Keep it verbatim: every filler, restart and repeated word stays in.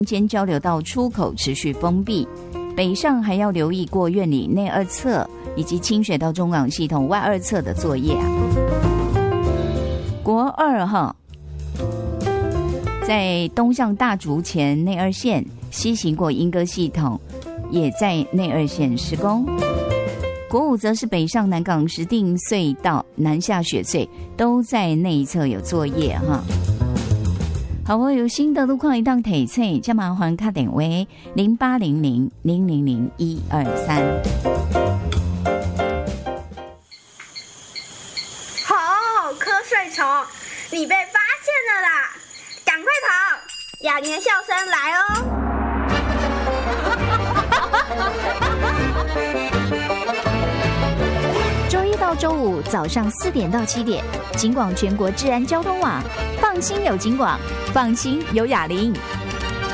间交流道出口持续封闭，北上还要留意过院里内二侧以及清水到中港系统外二侧的作业啊。国二哈，在东向大竹前内二线西行过莺歌系统，也在内二线施工。国五则是北上南港石碇隧道南下雪隧，都在内一侧有作业哈。好，我有新的路况一档体测，加麻烦卡点为零八零零零零零一二三。 好，瞌睡虫，你被发现了啦！赶快跑，雅玲的笑声来哦。 周一到周五早上四点到七点，警广全国治安交通网，放心有警广，放心有雅玲。